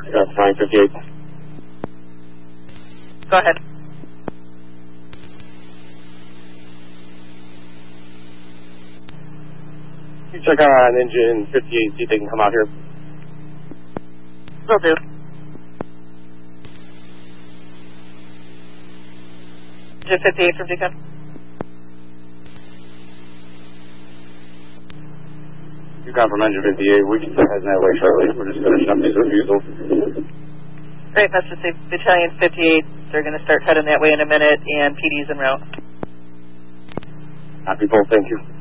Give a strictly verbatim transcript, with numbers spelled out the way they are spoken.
That's nine fifty-eight. Go ahead. You check on engine fifty-eight, see if they can come out here. Will do. Engine fifty-eight from Deacon. You got from engine fifty-eight. We can start heading that way shortly. We're just finishing up these refusals. Great, that's just Battalion fifty-eight. They're going to start heading that way in a minute, and P D's en route. Happy both, thank you.